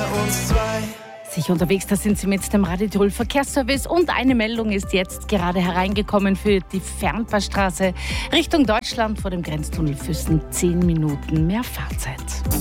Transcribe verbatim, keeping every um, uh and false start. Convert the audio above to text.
uns zwei. Sich unterwegs, da sind Sie mit dem Radio Tirol Verkehrsservice und eine Meldung ist jetzt gerade hereingekommen für die Fernpassstraße Richtung Deutschland vor dem Grenztunnel Füssen. Zehn Minuten mehr Fahrzeit.